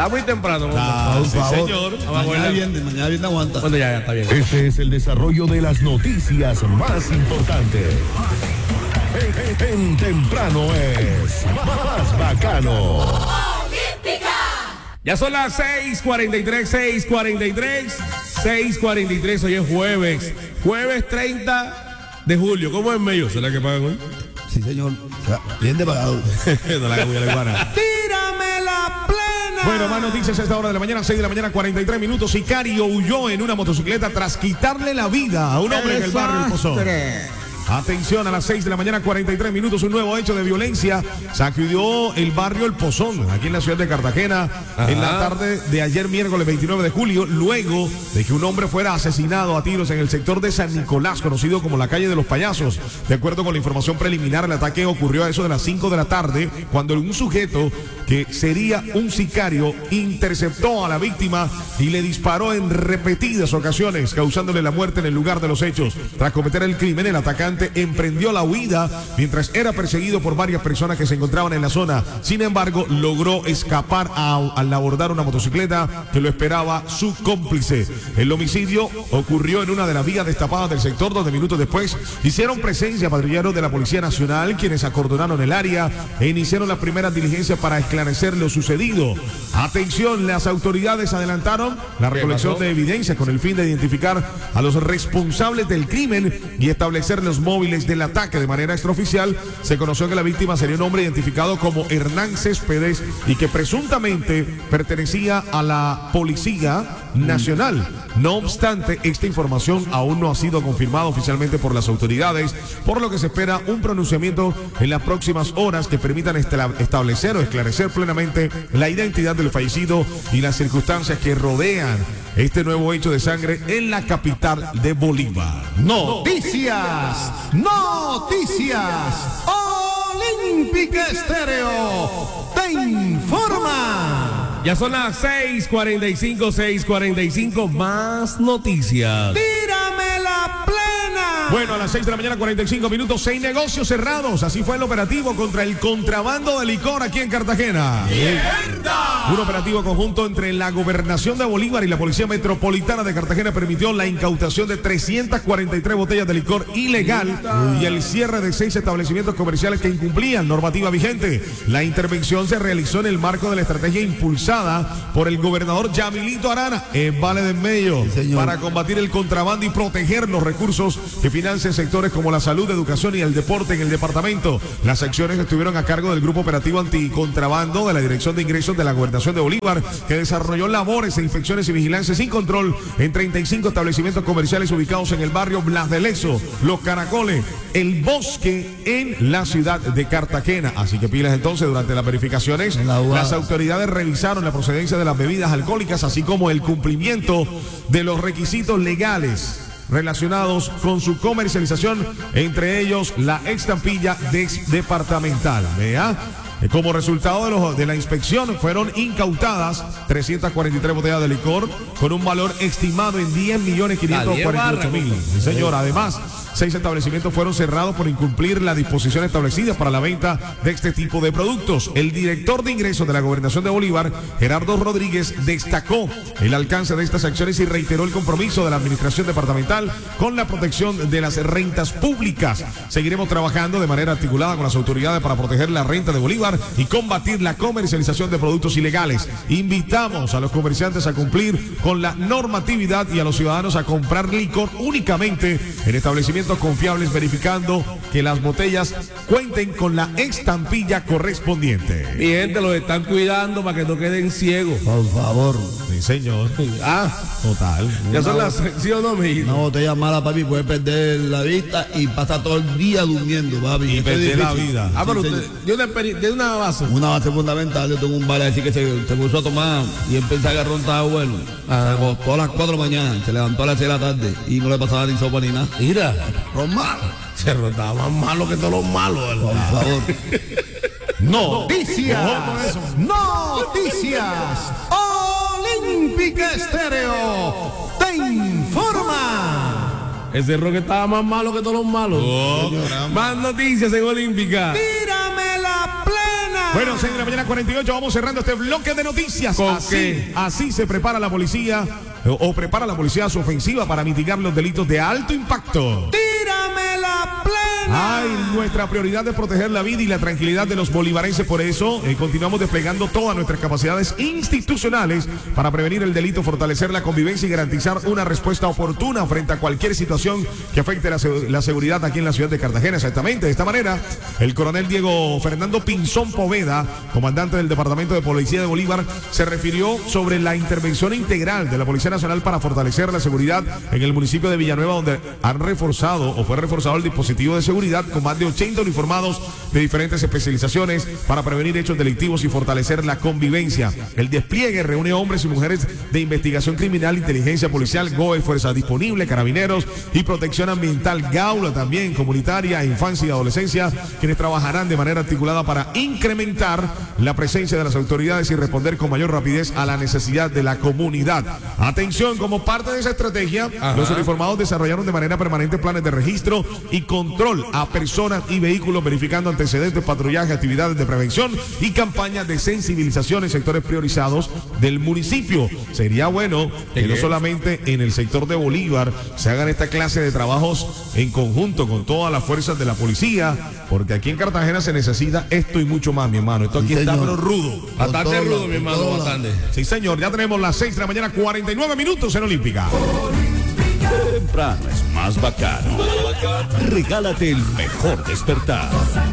Está muy temprano. Sí, señor. Mañana viene aguanta. Bueno, ya está bien. Este es el desarrollo de las noticias más importantes. En temprano es más bacano. Ya son las 6:43. Hoy es jueves 30 de julio. ¿Cómo es medio? ¿Será que pagan hoy? Sí, señor. Bien de pagado. No la haga muy alegana. ¡Tírame la plena! Bueno, más noticias a esta hora de la mañana, 6 de la mañana, 43 minutos. Sicario huyó en una motocicleta tras quitarle la vida a un hombre en el barrio El Pozón. Atención, a las 6 de la mañana, 43 minutos, un nuevo hecho de violencia sacudió el barrio El Pozón, aquí en la ciudad de Cartagena, en la tarde de ayer miércoles 29 de julio, luego de que un hombre fuera asesinado a tiros en el sector de San Nicolás, conocido como la calle de los Payasos. De acuerdo con la información preliminar, el ataque ocurrió a eso de las 5 de la tarde, cuando un sujeto que sería un sicario interceptó a la víctima y le disparó en repetidas ocasiones, causándole la muerte en el lugar de los hechos. Tras cometer el crimen, el atacante emprendió la huida mientras era perseguido por varias personas que se encontraban en la zona. Sin embargo, logró escapar al abordar una motocicleta que lo esperaba su cómplice. El homicidio ocurrió en una de las vías destapadas del sector, donde minutos después hicieron presencia patrulleros de la Policía Nacional, quienes acordonaron el área e iniciaron las primeras diligencias para esclarecer lo sucedido. Atención, las autoridades adelantaron la recolección de evidencias con el fin de identificar a los responsables del crimen y establecer los móviles del ataque. De manera extraoficial, se conoció que la víctima sería un hombre identificado como Hernán Céspedes y que presuntamente pertenecía a la Policía Nacional. No obstante, esta información aún no ha sido confirmada oficialmente por las autoridades, por lo que se espera un pronunciamiento en las próximas horas que permitan establecer o esclarecer plenamente la identidad del fallecido y las circunstancias que rodean este nuevo hecho de sangre en la capital de Bolívar. Noticias. Olímpica Estéreo te informa. Ya son las 6:45. Más noticias. ¡Tírame la plena! Bueno, a las 6 de la mañana, 45 minutos, 6 negocios cerrados. Así fue el operativo contra el contrabando de licor aquí en Cartagena. ¡Mierda! Un operativo conjunto entre la Gobernación de Bolívar y la Policía Metropolitana de Cartagena permitió la incautación de 343 botellas de licor ilegal y el cierre de 6 establecimientos comerciales que incumplían normativa vigente. La intervención se realizó en el marco de la estrategia impulsada por el gobernador Yamilito Arana en Valle del Medio para combatir el contrabando y proteger los recursos que financian sectores como la salud, educación y el deporte en el departamento. Las acciones estuvieron a cargo del Grupo Operativo Anticontrabando de la Dirección de Ingresos de la Gobernación de Bolívar, que desarrolló labores de inspecciones y vigilancia sin control en 35 establecimientos comerciales ubicados en el barrio Blas de Lezo, Los Caracoles, El Bosque, en la ciudad de Cartagena. Así que pilas entonces, durante las verificaciones, las autoridades revisaron la procedencia de las bebidas alcohólicas, así como el cumplimiento de los requisitos legales relacionados con su comercialización, entre ellos la estampilla departamental. Vea. Como resultado de la inspección, fueron incautadas 343 botellas de licor con un valor estimado en 10.548.000. Sí, señor. Además, 6 establecimientos fueron cerrados por incumplir la disposición establecida para la venta de este tipo de productos. El director de ingresos de la Gobernación de Bolívar, Gerardo Rodríguez, destacó el alcance de estas acciones y reiteró el compromiso de la administración departamental con la protección de las rentas públicas. Seguiremos trabajando de manera articulada con las autoridades para proteger la renta de Bolívar y combatir la comercialización de productos ilegales. Invitamos a los comerciantes a cumplir con la normatividad y a los ciudadanos a comprar licor únicamente en establecimientos confiables, verificando que las botellas cuenten con la estampilla correspondiente. Mi gente, los están cuidando para que no queden ciegos. Por favor. Sí, señor. Total. Ya son las, ¿sí o no, mijito? Una botella mala, papi, puede perder la vista y pasa todo el día durmiendo, papi. Y perder la vida. Pero usted tiene una base. Una base fundamental. Yo tengo un vale así que se puso a tomar y empezó a agarrar un estaba bueno. Todas las 4 de la mañana, se levantó a las 6 de la tarde y no le pasaba ni sopa ni nada. Mira. Romano. Se rotaba más malo que todos los malos, ¿verdad? Por favor. Noticias. Olímpica Estéreo te informa. Ese rock estaba más malo que todos los malos. Más noticias en Olímpica. ¡Tírame la plena! Bueno, 6 de la mañana 48, vamos cerrando este bloque de noticias. Así se prepara la policía, o prepara la policía su ofensiva para mitigar los delitos de alto impacto. ¡Tírame la plena! Ay, nuestra prioridad es proteger la vida y la tranquilidad de los bolivarenses. Por eso continuamos desplegando todas nuestras capacidades institucionales para prevenir el delito, fortalecer la convivencia y garantizar una respuesta oportuna frente a cualquier situación que afecte la seguridad aquí en la ciudad de Cartagena. Exactamente, de esta manera, el coronel Diego Fernando Pinzón Poveda, comandante del Departamento de Policía de Bolívar, se refirió sobre la intervención integral de la Policía Nacional para fortalecer la seguridad en el municipio de Villanueva, donde fue reforzado el dispositivo de seguridad con más de 80 uniformados de diferentes especializaciones para prevenir hechos delictivos y fortalecer la convivencia. El despliegue reúne hombres y mujeres de investigación criminal, inteligencia policial, GOE, Fuerza Disponible, Carabineros y Protección Ambiental, Gaula también, comunitaria, infancia y adolescencia, quienes trabajarán de manera articulada para incrementar la presencia de las autoridades y responder con mayor rapidez a la necesidad de la comunidad. Atención, como parte de esa estrategia, los uniformados desarrollaron de manera permanente planes de registro y control a personas y vehículos, verificando antecedentes, patrullaje, actividades de prevención y campañas de sensibilización en sectores priorizados del municipio. Sería bueno que no solamente en el sector de Bolívar se hagan esta clase de trabajos en conjunto con todas las fuerzas de la policía, porque aquí en Cartagena se necesita esto y mucho más, mi hermano. Esto aquí está pero rudo. Bastante rudo, mi hermano, bastante. Sí, señor, ya tenemos las 6 de la mañana, 49 minutos en Olímpica. Temprano es más bacano. Regálate el mejor despertar.